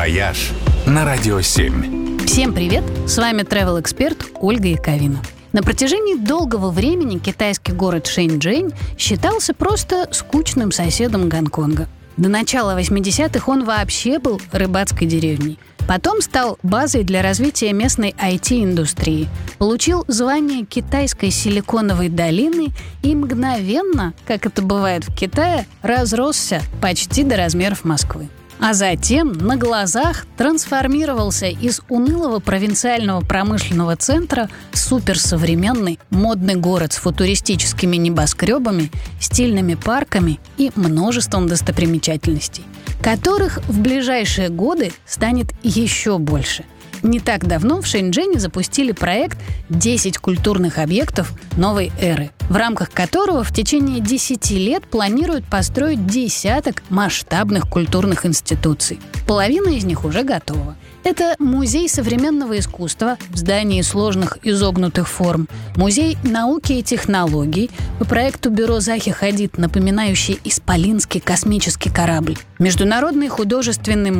«Вояж» на Радио 7. Всем привет! С вами travel-эксперт Ольга Яковина. На протяжении долгого времени китайский город Шэньчжэнь считался просто скучным соседом Гонконга. До начала 80-х он вообще был рыбацкой деревней. Потом стал базой для развития местной IT-индустрии, получил звание китайской силиконовой долины и мгновенно, как это бывает в Китае, разросся почти до размеров Москвы. А затем на глазах трансформировался из унылого провинциального промышленного центра в суперсовременный модный город с футуристическими небоскребами, стильными парками и множеством достопримечательностей, которых в ближайшие годы станет еще больше. Не так давно в Шэньчжэне запустили проект «10 культурных объектов новой эры», в рамках которого в течение 10 лет планируют построить десяток масштабных культурных институций. Половина из них уже готова. Это музей современного искусства в здании сложных изогнутых форм, музей науки и технологий по проекту бюро Захи Хадид, напоминающий исполинский космический корабль, международный художественный